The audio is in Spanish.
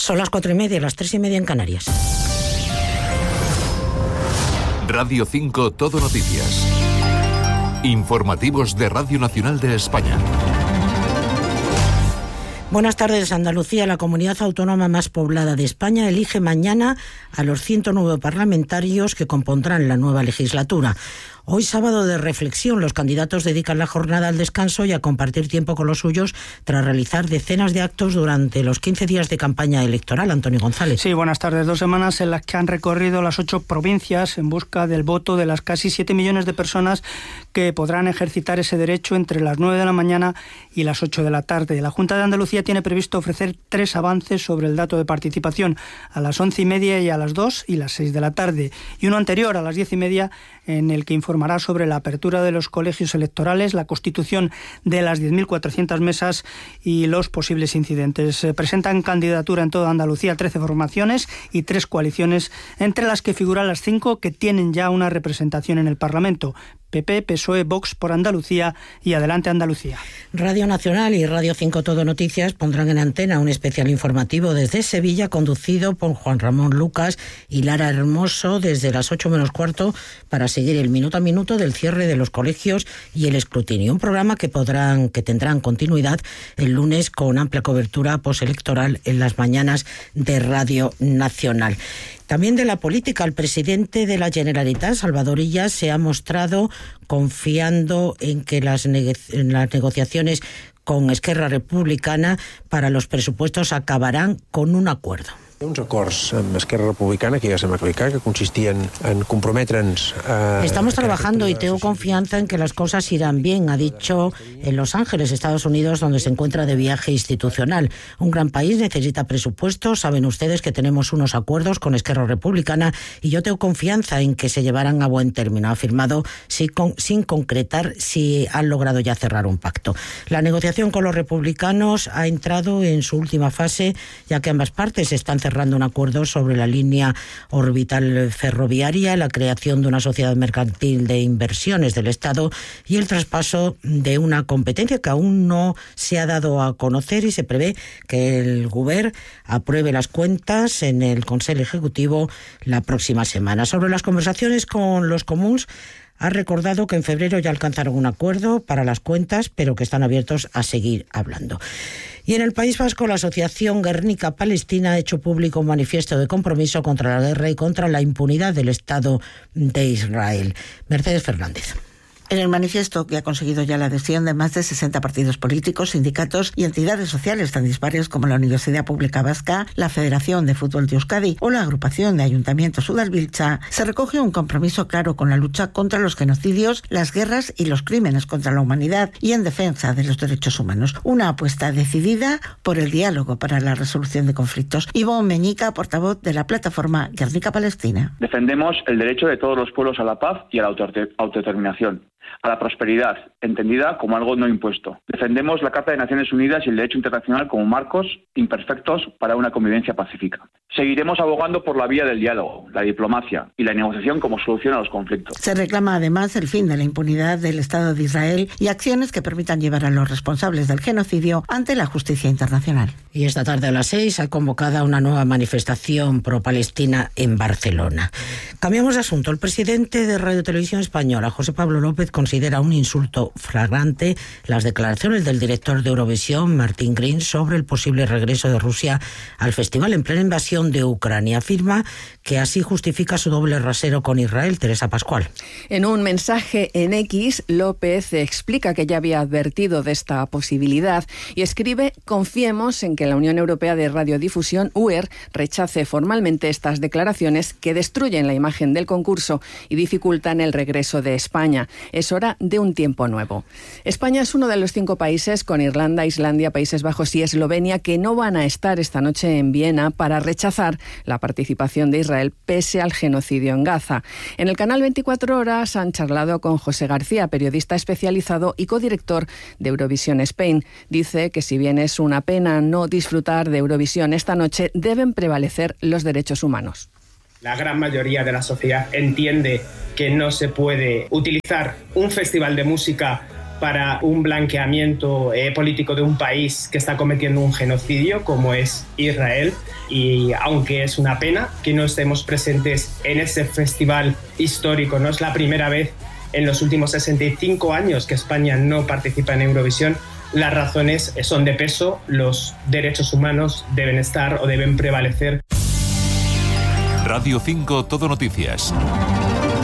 Son las 4:30, las 3:30 en Canarias. Radio 5 Todo Noticias. Informativos de Radio Nacional de España. Buenas tardes. Andalucía, la comunidad autónoma más poblada de España, elige mañana a los 109 parlamentarios que compondrán la nueva legislatura. Hoy, sábado de reflexión, los candidatos dedican la jornada al descanso y a compartir tiempo con los suyos tras realizar decenas de actos durante los 15 días de campaña electoral. Antonio González. Sí, buenas tardes. 2 semanas en las que han recorrido las 8 provincias en busca del voto de las casi 7 millones de personas que podrán ejercitar ese derecho entre las 9 de la mañana y las 8 de la tarde. La Junta de Andalucía tiene previsto ofrecer 3 avances sobre el dato de participación, a las 11:30 y a las 2 y las 6 de la tarde, y uno anterior a las 10:30 en el que informará sobre la apertura de los colegios electorales, la constitución de las 10.400 mesas y los posibles incidentes. Presentan candidatura en toda Andalucía 13 formaciones y 3 coaliciones, entre las que figuran las 5 que tienen ya una representación en el Parlamento: PP, PSOE, Vox por Andalucía y Adelante Andalucía. Radio Nacional y Radio 5 Todo Noticias pondrán en antena un especial informativo desde Sevilla, conducido por Juan Ramón Lucas y Lara Hermoso, desde las 8 menos cuarto, para seguir el minuto a minuto del cierre de los colegios y el escrutinio. Un programa que tendrán continuidad el lunes con amplia cobertura postelectoral en las mañanas de Radio Nacional. También de la política, el presidente de la Generalitat, Salvador Illa, se ha mostrado confiando en que las negociaciones con Esquerra Republicana para los presupuestos acabarán con un acuerdo. Uns acords amb Esquerra Republicana que ja se m'ha explicat, que consistien en comprometre'ns a... Estamos trabajando y tengo confianza en que las cosas irán bien, ha dicho en Los Ángeles, Estados Unidos, donde se encuentra de viaje institucional. Un gran país necesita presupuestos, saben ustedes que tenemos unos acuerdos con Esquerra Republicana y yo tengo confianza en que se llevarán a buen término, ha afirmado sin concretar si han logrado ya cerrar un pacto. La negociación con los republicanos ha entrado en su última fase, ya que ambas partes están cerrando un acuerdo sobre la línea orbital ferroviaria, la creación de una sociedad mercantil de inversiones del Estado y el traspaso de una competencia que aún no se ha dado a conocer, y se prevé que el Govern apruebe las cuentas en el Consell Ejecutivo la próxima semana. Sobre las conversaciones con los comuns, ha recordado que en febrero ya alcanzaron un acuerdo para las cuentas, pero que están abiertos a seguir hablando. Y en el País Vasco, la Asociación Guernica Palestina ha hecho público un manifiesto de compromiso contra la guerra y contra la impunidad del Estado de Israel. Mercedes Fernández. En el manifiesto, que ha conseguido ya la adhesión de más de 60 partidos políticos, sindicatos y entidades sociales tan dispares como la Universidad Pública Vasca, la Federación de Fútbol de Euskadi o la Agrupación de Ayuntamientos Udalbiltza, se recoge un compromiso claro con la lucha contra los genocidios, las guerras y los crímenes contra la humanidad y en defensa de los derechos humanos. Una apuesta decidida por el diálogo para la resolución de conflictos. Ivonne Meñica, portavoz de la plataforma Guernica Palestina. Defendemos el derecho de todos los pueblos a la paz y a la autodeterminación, a la prosperidad, entendida como algo no impuesto. Defendemos la Carta de Naciones Unidas y el derecho internacional como marcos imperfectos para una convivencia pacífica. Seguiremos abogando por la vía del diálogo, la diplomacia y la negociación como solución a los conflictos. Se reclama además el fin de la impunidad del Estado de Israel y acciones que permitan llevar a los responsables del genocidio ante la justicia internacional. Y esta tarde a las 6 ha convocado una nueva manifestación pro-Palestina en Barcelona. Cambiamos de asunto. El presidente de Radio Televisión Española, José Pablo López, considera un insulto flagrante las declaraciones del director de Eurovisión, Martin Green, sobre el posible regreso de Rusia al festival en plena invasión de Ucrania. Afirma que así justifica su doble rasero con Israel. Teresa Pascual. En un mensaje en X, López explica que ya había advertido de esta posibilidad y escribe: confiemos en que la Unión Europea de Radiodifusión, UER, rechace formalmente estas declaraciones que destruyen la imagen del concurso y dificultan el regreso de España. Es hora de un tiempo nuevo. España es uno de los 5 países, con Irlanda, Islandia, Países Bajos y Eslovenia, que no van a estar esta noche en Viena para rechazar la participación de Israel pese al genocidio en Gaza. En el canal 24 Horas han charlado con José García, periodista especializado y codirector de Eurovisión Spain. Dice que si bien es una pena no disfrutar de Eurovisión esta noche, deben prevalecer los derechos humanos. La gran mayoría de la sociedad entiende que no se puede utilizar un festival de música para un blanqueamiento político de un país que está cometiendo un genocidio como es Israel. Y aunque es una pena que no estemos presentes en este festival histórico, no es la primera vez en los últimos 65 años que España no participa en Eurovisión, las razones son de peso, los derechos humanos deben estar o deben prevalecer. Radio 5 Todo Noticias.